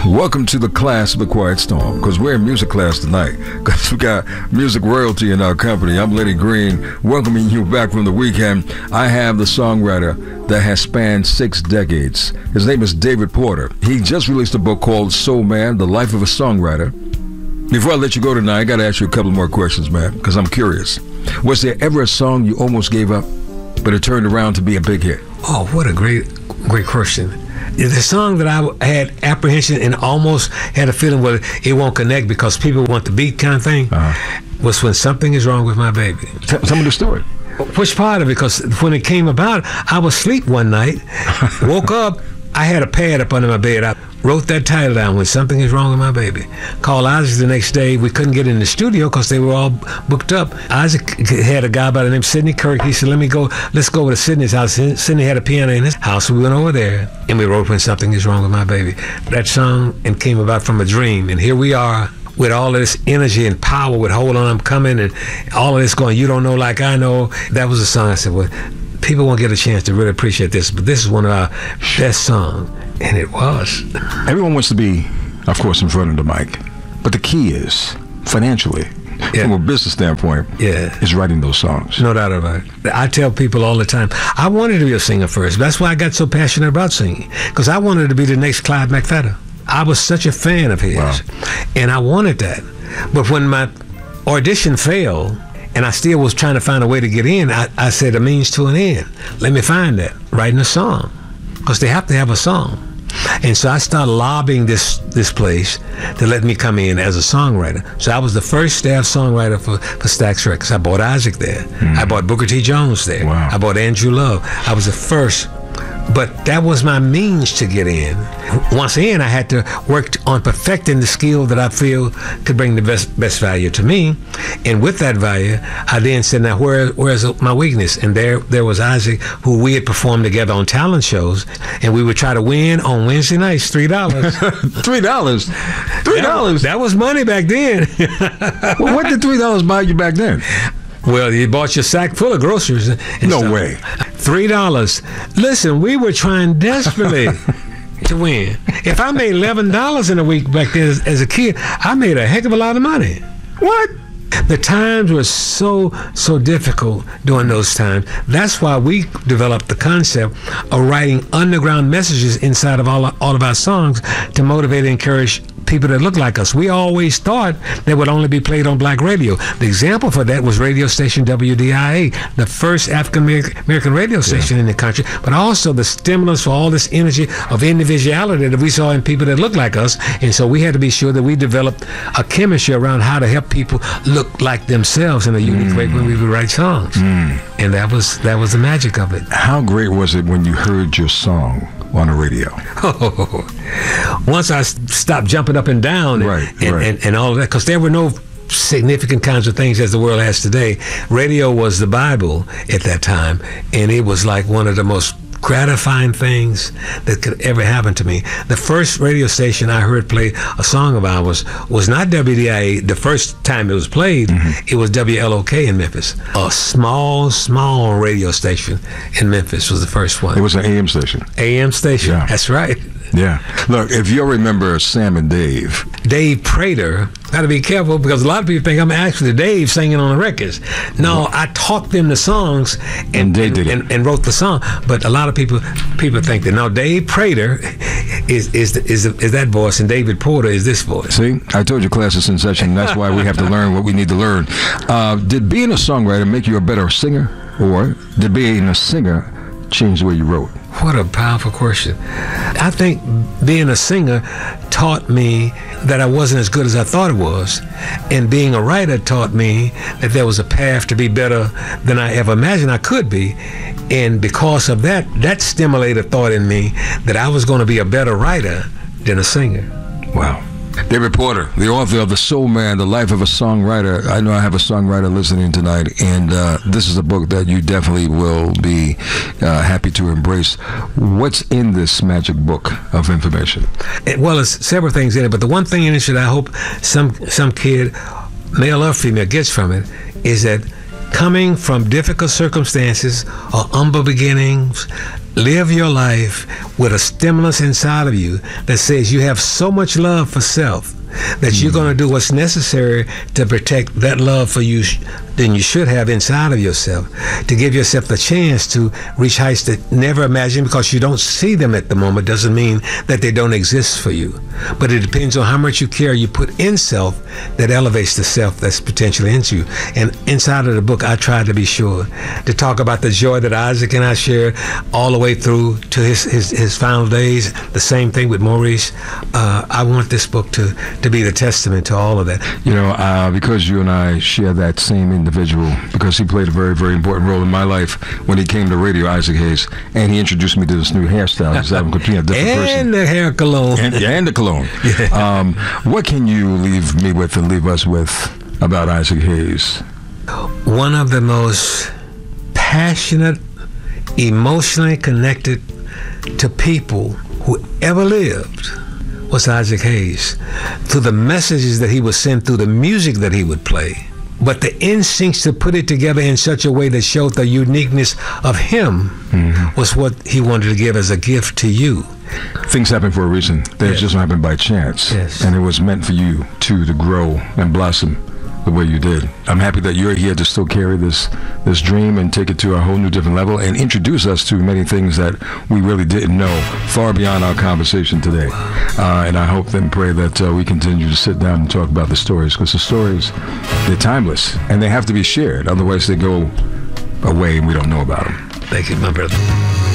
Welcome to the class of the Quiet Storm, because we're in music class tonight, because we got music royalty in our company. I'm Lenny Green, welcoming you back from the weekend. I have the songwriter that has spanned 6 decades. His name is David Porter. He just released a book called Soul Man, The Life of a Songwriter. Before I let you go tonight, I got to ask you a couple more questions, man, because I'm curious. Was there ever a song you almost gave up, but it turned around to be a big hit? Oh, what a great question. The song that I had apprehension and almost had a feeling where it won't connect because people want the beat kind of thing was When Something Is Wrong With My Baby. Tell me the story. Which part of it? Because when it came about, I was asleep one night, woke up, I had a pad up under my bed. I wrote that title down, When Something Is Wrong With My Baby. Called Isaac the next day. We couldn't get in the studio because they were all booked up. Isaac had a guy by the name of Sidney Kirk. He said, let's go over to Sidney's house. Sidney had a piano in his house, so we went over there and we wrote When Something Is Wrong With My Baby. That song and came about from a dream, and here we are with all of this energy and power with Hold On, I'm Coming, and all of this going, You Don't Know Like I Know. That was a song I said, well, people won't get a chance to really appreciate this, but this is one of our best songs. And it was. Everyone wants to be, of course, in front of the mic. But the key is, financially, from a business standpoint, is writing those songs. No doubt about it. I tell people all the time, I wanted to be a singer first. That's why I got so passionate about singing. Because I wanted to be the next Clive McPhatter. I was such a fan of his. Wow. And I wanted that. But when my audition failed, and I still was trying to find a way to get in, I said, a means to an end. Let me find that. Writing a song. Because they have to have a song. And so I started lobbying this place to let me come in as a songwriter. So I was the first staff songwriter for Stax Records. I bought Isaac there. I bought Booker T. Jones there. Wow. I bought Andrew Love. I was the first. But that was my means to get in. Once in, I had to work on perfecting the skill that I feel could bring the best value to me. And with that value, I then said, now where's my weakness? And there was Isaac, who we had performed together on talent shows, and we would try to win on Wednesday nights, $3. $3? That was money back then. Well, what did $3 buy you back then? Well, you bought your sack full of groceries. And no stuff. way. $3. Listen, we were trying desperately to win. If I made $11 in a week back then as a kid, I made a heck of a lot of money. What? The times were so difficult during those times. That's why we developed the concept of writing underground messages inside of all of our songs to motivate and encourage people that look like us. We always thought they would only be played on black radio. The example for that was radio station WDIA, the first African-American radio station in the country, but also the stimulus for all this energy of individuality that we saw in people that looked like us. And so we had to be sure that we developed a chemistry around how to help people look like themselves in a unique way when we would write songs. And that was the magic of it. How great was it when you heard your song on the radio? Once I stopped jumping up and down and all of that, because there were no significant kinds of things as the world has today. Radio was the Bible at that time, and it was like one of the most gratifying things that could ever happen to me. The first radio station I heard play a song of ours was not WDIA. The first time it was played, it was WLOK in Memphis. A small radio station in Memphis was the first one. It was an AM station. AM station, that's right. Yeah. Look, if you'll remember Sam and Dave Prater, got to be careful because a lot of people think I'm actually Dave singing on the records. No, I taught them the songs and they did it and wrote the song. But a lot of people think that no, Dave Prater is that voice and David Porter is this voice. See, I told you class is in session. That's why we have to learn what we need to learn. Did being a songwriter make you a better singer, or did being a singer change the way you wrote? What a powerful question. I think being a singer taught me that I wasn't as good as I thought it was. And being a writer taught me that there was a path to be better than I ever imagined I could be. And because of that, that stimulated thought in me that I was going to be a better writer than a singer. Wow. David Porter, the author of The Soul Man, The Life of a Songwriter. I know I have a songwriter listening tonight, and this is a book that you definitely will be happy to embrace. What's in this magic book of information? Well, there's several things in it, but the one thing in it that I hope some kid, male or female, gets from it is that coming from difficult circumstances or humble beginnings, live your life with a stimulus inside of you that says you have so much love for self that you're going to do what's necessary to protect that love for you than you should have inside of yourself, to give yourself the chance to reach heights that never imagined. Because you don't see them at the moment doesn't mean that they don't exist for you. But it depends on how much you care you put in self that elevates the self that's potentially into you. And inside of the book, I tried to be sure to talk about the joy that Isaac and I shared all the way through to his final days. The same thing with Maurice. I want this book to be the testament to all of that. You know, because you and I share that same individual, because he played a very, very important role in my life when he came to radio, Isaac Hayes, and he introduced me to this new hairstyle. Because I'm a completely different person. And the hair cologne. And the cologne. Yeah. What can you leave me with and leave us with about Isaac Hayes? One of the most passionate, emotionally connected to people who ever lived was Isaac Hayes, through the messages that he would send, through the music that he would play, but the instincts to put it together in such a way that showed the uniqueness of him was what he wanted to give as a gift to you. Things happen for a reason. They just don't happen by chance. Yes. And it was meant for you to grow and blossom the way you did. I'm happy that you're here to still carry this dream and take it to a whole new different level and introduce us to many things that we really didn't know, far beyond our conversation today. And I hope and pray that we continue to sit down and talk about the stories, because the stories, they're timeless and they have to be shared. Otherwise they go away and we don't know about them. Thank you, my brother.